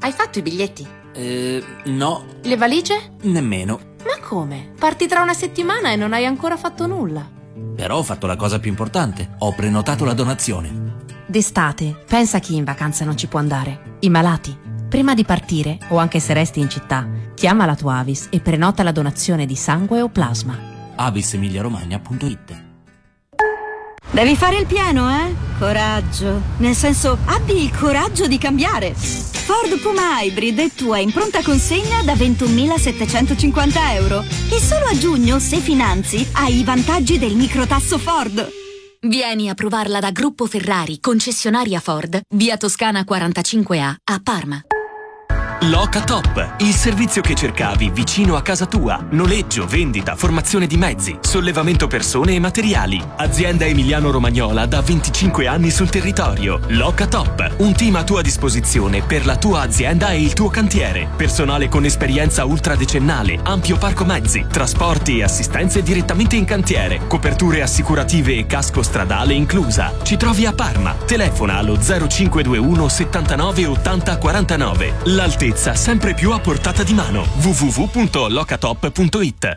Hai fatto i biglietti? No. Le valigie? Nemmeno. Ma come? Parti tra una settimana e non hai ancora fatto nulla. Però ho fatto la cosa più importante. Ho prenotato la donazione. D'estate, pensa a chi in vacanza non ci può andare. I malati. Prima di partire, o anche se resti in città, chiama la tua Avis e prenota la donazione di sangue o plasma. avisemiliaromagna.it. Devi fare il pieno, eh? Coraggio. Nel senso, abbi il coraggio di cambiare. Ford Puma Hybrid è tua in pronta consegna da 21.750 euro. E solo a giugno, se finanzi, hai i vantaggi del microtasso Ford. Vieni a provarla da Gruppo Ferrari, concessionaria Ford, via Toscana 45A, a Parma. Locatop, il servizio che cercavi vicino a casa tua. Noleggio, vendita, formazione di mezzi, sollevamento persone e materiali. Azienda emiliano-romagnola da 25 anni sul territorio. Locatop, un team a tua disposizione per la tua azienda e il tuo cantiere. Personale con esperienza ultradecennale, ampio parco mezzi, trasporti e assistenze direttamente in cantiere. Coperture assicurative e casco stradale inclusa. Ci trovi a Parma. Telefona allo 0521 79 80 49. L'altezza sempre più a portata di mano. www.locatop.it.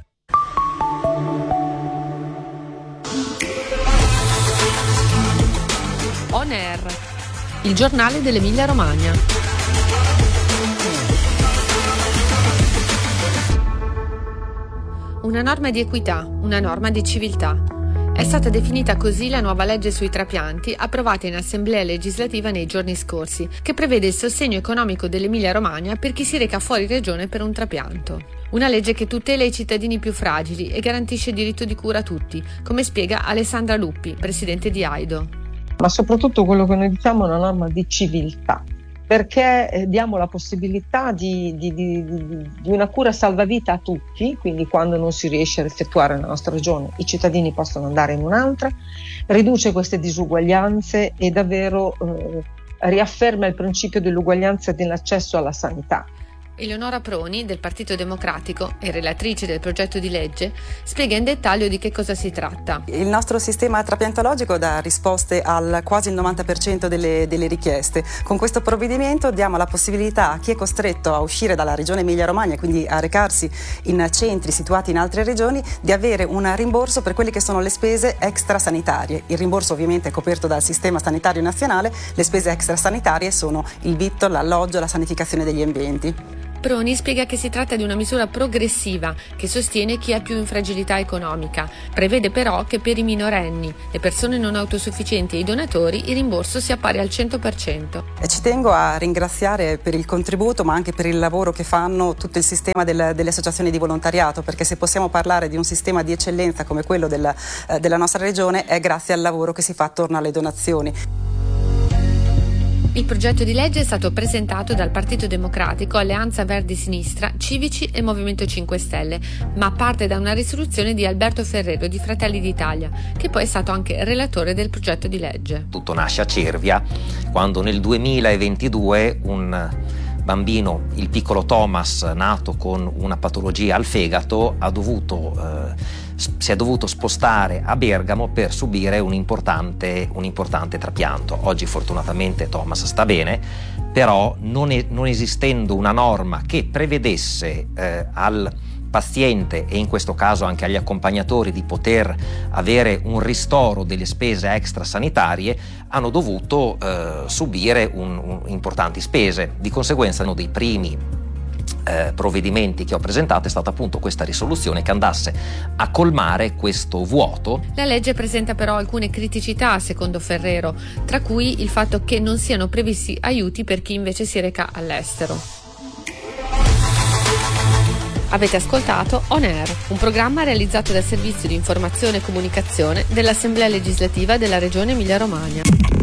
On Air, il giornale dell'Emilia Romagna. Una norma di equità, una norma di civiltà. È stata definita così la nuova legge sui trapianti approvata in Assemblea legislativa nei giorni scorsi, che prevede il sostegno economico dell'Emilia-Romagna per chi si reca fuori regione per un trapianto. Una legge che tutela i cittadini più fragili e garantisce il diritto di cura a tutti, come spiega Alessandra Luppi, presidente di AIDO. Ma soprattutto quello che noi diciamo è una norma di civiltà, perché diamo la possibilità di una cura salvavita a tutti, quindi quando non si riesce ad effettuare nella nostra regione i cittadini possono andare in un'altra, riduce queste disuguaglianze e davvero riafferma il principio dell'uguaglianza nell'accesso alla sanità. Eleonora Proni, del Partito Democratico e relatrice del progetto di legge, spiega in dettaglio di che cosa si tratta. Il nostro sistema trapiantologico dà risposte al quasi il 90% delle richieste. Con questo provvedimento diamo la possibilità a chi è costretto a uscire dalla regione Emilia-Romagna, quindi a recarsi in centri situati in altre regioni, di avere un rimborso per quelle che sono le spese extrasanitarie. Il rimborso ovviamente è coperto dal sistema sanitario nazionale, le spese extrasanitarie sono il vitto, l'alloggio, la sanificazione degli ambienti. Proni spiega che si tratta di una misura progressiva che sostiene chi ha più infragilità economica. Prevede però che per i minorenni, le persone non autosufficienti e i donatori il rimborso sia pari al 100%. E ci tengo a ringraziare per il contributo ma anche per il lavoro che fanno tutto il sistema delle associazioni di volontariato, perché se possiamo parlare di un sistema di eccellenza come quello della nostra regione è grazie al lavoro che si fa attorno alle donazioni. Il progetto di legge è stato presentato dal Partito Democratico, Alleanza Verdi Sinistra, Civici e Movimento 5 Stelle, ma parte da una risoluzione di Alberto Ferrero di Fratelli d'Italia, che poi è stato anche relatore del progetto di legge. Tutto nasce a Cervia, quando nel 2022 un bambino, il piccolo Thomas, nato con una patologia al fegato, si è dovuto spostare a Bergamo per subire un importante trapianto. Oggi fortunatamente Thomas sta bene, però non esistendo una norma che prevedesse al paziente e in questo caso anche agli accompagnatori di poter avere un ristoro delle spese extrasanitarie, hanno dovuto subire importanti spese. Di conseguenza uno dei primi provvedimenti che ho presentato è stata appunto questa risoluzione che andasse a colmare questo vuoto. La legge presenta però alcune criticità, secondo Ferrero, tra cui il fatto che non siano previsti aiuti per chi invece si reca all'estero. Avete ascoltato On Air, un programma realizzato dal Servizio di Informazione e Comunicazione dell'Assemblea Legislativa della Regione Emilia-Romagna.